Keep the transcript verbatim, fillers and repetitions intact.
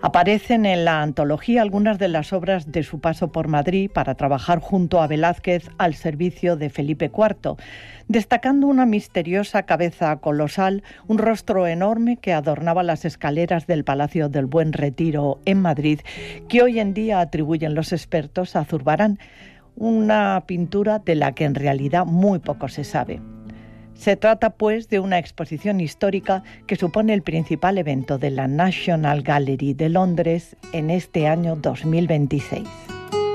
Aparecen en la antología algunas de las obras de su paso por Madrid para trabajar junto a Velázquez al servicio de Felipe cuarto, destacando una misteriosa cabeza colosal, un rostro enorme que adornaba las escaleras del Palacio del Buen Retiro en Madrid, que hoy en día atribuyen los expertos a Zurbarán, una pintura de la que en realidad muy poco se sabe. Se trata, pues, de una exposición histórica que supone el principal evento de la National Gallery de Londres en este año dos mil veintiséis.